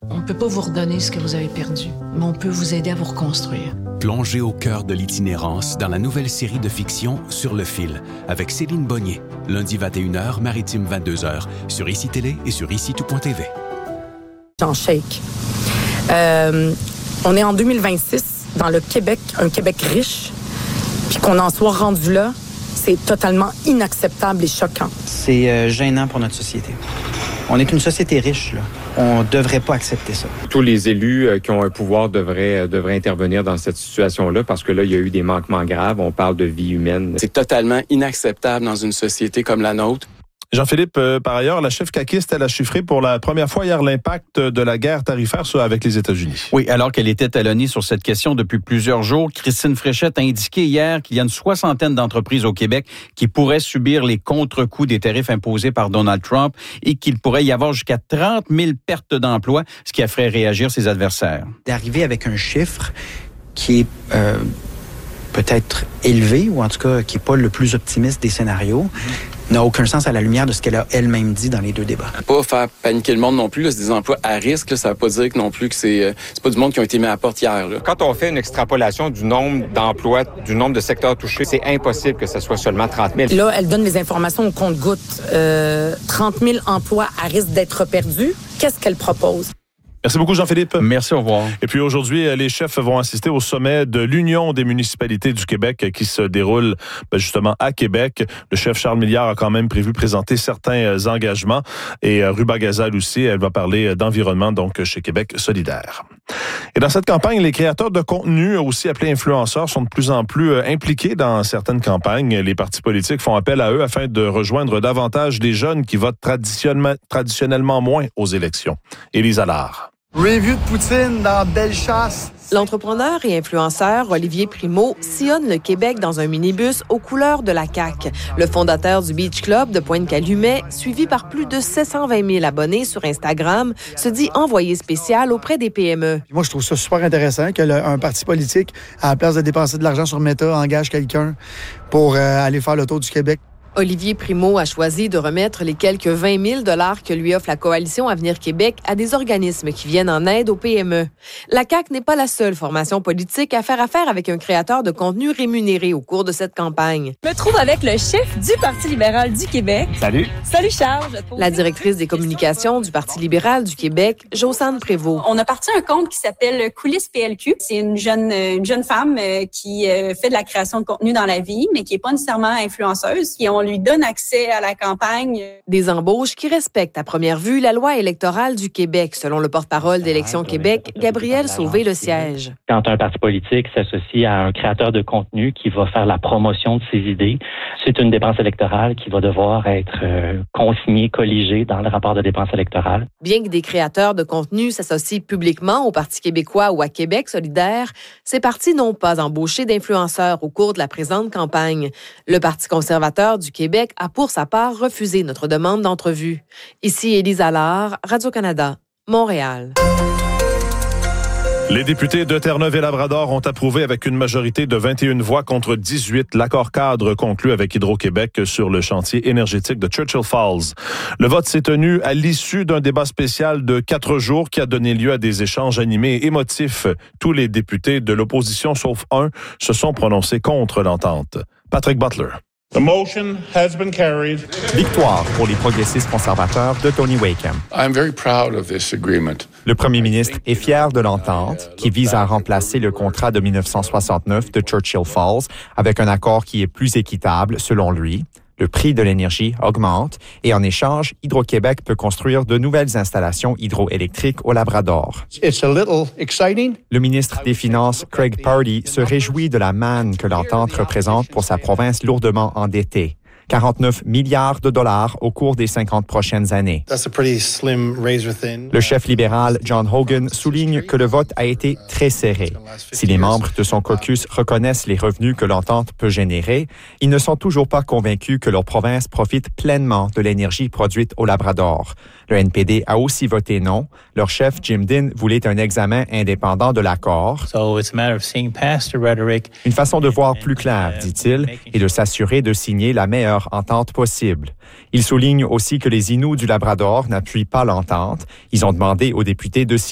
On ne peut pas vous redonner ce que vous avez perdu, mais on peut vous aider à vous reconstruire. Plongez au cœur de l'itinérance dans la nouvelle série de fiction Sur le fil, avec Céline Bonnier, lundi 21h, maritime 22h, sur ICI Télé et sur ICI-tout.tv. En shake. On est en 2026, dans le Québec, un Québec riche, puis qu'on en soit rendu là, c'est totalement inacceptable et choquant. C'est gênant pour notre société. On est une société riche, là. On ne devrait pas accepter ça. Tous les élus qui ont un pouvoir devraient intervenir dans cette situation-là parce que là, il y a eu des manquements graves. On parle de vie humaine. C'est totalement inacceptable dans une société comme la nôtre. Jean-Philippe, par ailleurs, la chef caquiste, elle a chiffré pour la première fois hier l'impact de la guerre tarifaire avec les États-Unis. Oui, alors qu'elle était talonnée sur cette question depuis plusieurs jours, Christine Fréchette a indiqué hier qu'il y a une 60aine d'entreprises au Québec qui pourraient subir les contre-coups des tarifs imposés par Donald Trump et qu'il pourrait y avoir jusqu'à 30 000 pertes d'emplois, ce qui ferait réagir ses adversaires. D'arriver avec un chiffre qui est peut-être élevé, ou en tout cas qui n'est pas le plus optimiste des scénarios, n'a aucun sens à la lumière de ce qu'elle a elle-même dit dans les deux débats. Pas faire paniquer le monde non plus, là, c'est des emplois à risque, là, ça veut pas dire que non plus que c'est pas du monde qui ont été mis à la porte hier. Là. Quand on fait une extrapolation du nombre d'emplois, du nombre de secteurs touchés, c'est impossible que ce soit seulement 30 000. Là, elle donne les informations au compte-gouttes. 30 000 emplois à risque d'être perdus. Qu'est-ce qu'elle propose? Merci beaucoup, Jean-Philippe. Merci, au revoir. Et puis aujourd'hui, les chefs vont assister au sommet de l'Union des municipalités du Québec qui se déroule justement à Québec. Le chef Charles Milliard a quand même prévu présenter certains engagements. Et Ruba Gazal aussi, elle va parler d'environnement, donc chez Québec solidaire. Et dans cette campagne, les créateurs de contenu, aussi appelés influenceurs, sont de plus en plus impliqués dans certaines campagnes. Les partis politiques font appel à eux afin de rejoindre davantage les jeunes qui votent traditionnellement moins aux élections. Élise Allard. Review de poutine dans Bellechasse. L'entrepreneur et influenceur Olivier Primo sillonne le Québec dans un minibus aux couleurs de la CAQ. Le fondateur du Beach Club de Pointe-Calumet, suivi par plus de 720 000 abonnés sur Instagram, se dit envoyé spécial auprès des PME. Moi, je trouve ça super intéressant qu'un parti politique, à la place de dépenser de l'argent sur Meta, engage quelqu'un pour aller faire le tour du Québec. Olivier Primo a choisi de remettre les quelques 20 000 $ que lui offre la Coalition Avenir Québec à des organismes qui viennent en aide aux PME. La CAQ n'est pas la seule formation politique à faire affaire avec un créateur de contenu rémunéré au cours de cette campagne. Je me trouve avec le chef du Parti libéral du Québec. Salut. Salut Charles. La directrice des communications du Parti libéral du Québec, Josane Prévost. On a parti un compte qui s'appelle Coulisses PLQ. C'est une jeune femme qui fait de la création de contenu dans la vie, mais qui n'est pas nécessairement influenceuse. Et on lui donne accès à la campagne. Des embauches qui respectent à première vue la loi électorale du Québec, selon le porte-parole d'Élections Québec, Gabriel Sauvé-Lesiège. Quand un parti politique s'associe à un créateur de contenu qui va faire la promotion de ses idées, c'est une dépense électorale qui va devoir être consignée, colligée dans le rapport de dépenses électorales. Bien que des créateurs de contenu s'associent publiquement au Parti québécois ou à Québec solidaire, ces partis n'ont pas embauché d'influenceurs au cours de la présente campagne. Le Parti conservateur du Québec a pour sa part refusé notre demande d'entrevue. Ici Élise Allard, Radio-Canada, Montréal. Les députés de Terre-Neuve et Labrador ont approuvé avec une majorité de 21 voix contre 18 l'accord cadre conclu avec Hydro-Québec sur le chantier énergétique de Churchill Falls. Le vote s'est tenu à l'issue d'un débat spécial de 4 jours qui a donné lieu à des échanges animés et émotifs. Tous les députés de l'opposition, sauf un, se sont prononcés contre l'entente. Patrick Butler. The motion has been carried. Victoire pour les progressistes conservateurs de Tony Wakeham. I'm very proud of this agreement. Le premier ministre est fier de l'entente qui vise à remplacer le contrat de 1969 de Churchill Falls avec un accord qui est plus équitable selon lui. Le prix de l'énergie augmente et en échange, Hydro-Québec peut construire de nouvelles installations hydroélectriques au Labrador. It's a little exciting. Le ministre des Finances, Craig Pardee, se réjouit de la manne que l'entente représente pour sa province lourdement endettée. 49 milliards de dollars au cours des 50 prochaines années. That's a pretty slim razor thin. Le chef libéral John Hogan souligne que le vote a été très serré. Si les membres de son caucus reconnaissent les revenus que l'entente peut générer, ils ne sont toujours pas convaincus que leur province profite pleinement de l'énergie produite au Labrador. Le NPD a aussi voté non. Leur chef Jim Dinn voulait un examen indépendant de l'accord. Une façon de voir plus clair, dit-il, et de s'assurer de signer la meilleure entente possible. Il souligne aussi que les Inuits du Labrador n'appuient pas l'entente. Ils ont demandé aux députés de